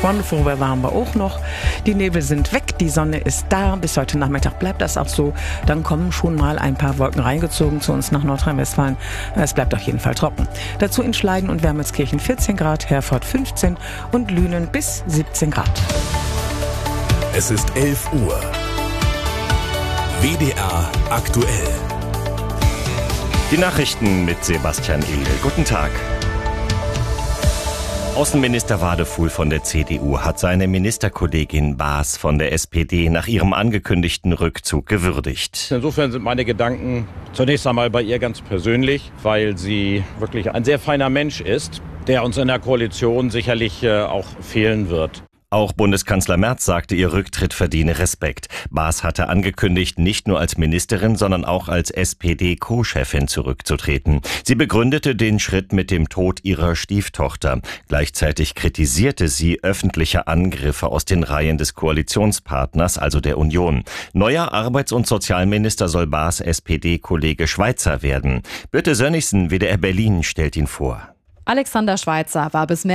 Wonderful Weather haben wir auch noch. Die Nebel sind weg, die Sonne ist da. Bis heute Nachmittag bleibt das auch so. Dann kommen schon mal ein paar Wolken reingezogen zu uns nach Nordrhein-Westfalen. Es bleibt auf jeden Fall trocken. Dazu in Schleiden und Wermelskirchen 14 Grad, Herford 15 und Lünen bis 17 Grad. Es ist 11 Uhr. WDR aktuell. Die Nachrichten mit Sebastian Ehl. Guten Tag. Außenminister Wadefuhl von der CDU hat seine Ministerkollegin Baas von der SPD nach ihrem angekündigten Rückzug gewürdigt. Insofern sind meine Gedanken zunächst einmal bei ihr ganz persönlich, weil sie wirklich ein sehr feiner Mensch ist, der uns in der Koalition sicherlich auch fehlen wird. Auch Bundeskanzler Merz sagte, ihr Rücktritt verdiene Respekt. Baas hatte angekündigt, nicht nur als Ministerin, sondern auch als SPD-Co-Chefin zurückzutreten. Sie begründete den Schritt mit dem Tod ihrer Stieftochter. Gleichzeitig kritisierte sie öffentliche Angriffe aus den Reihen des Koalitionspartners, also der Union. Neuer Arbeits- und Sozialminister soll Baas SPD-Kollege Schweizer werden. Birte Sönnigsen, WDR Berlin, stellt ihn vor. Alexander Schweizer war bis